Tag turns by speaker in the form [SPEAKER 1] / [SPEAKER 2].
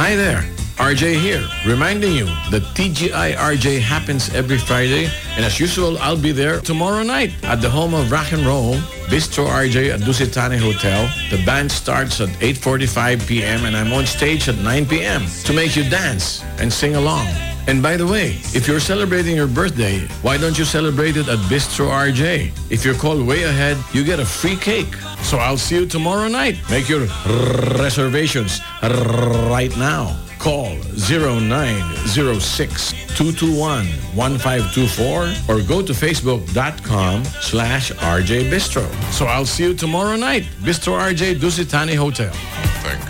[SPEAKER 1] Hi there, RJ here, reminding you that TGI RJ happens every Friday, and as usual, I'll be there tomorrow night at the home of rock and roll, Bistro RJ at Dusitani Hotel. The band starts at 8:45 p.m. and I'm on stage at 9 p.m. to make you dance and sing along. And by the way, if you're celebrating your birthday, why don't you celebrate it at Bistro RJ? If you call way ahead, you get a free cake. So I'll see you tomorrow night. Make your reservations right now. Call 0906-221-1524 or go to facebook.com/RJ Bistro. So I'll see you tomorrow night. Bistro RJ Dusitani Hotel.
[SPEAKER 2] Thank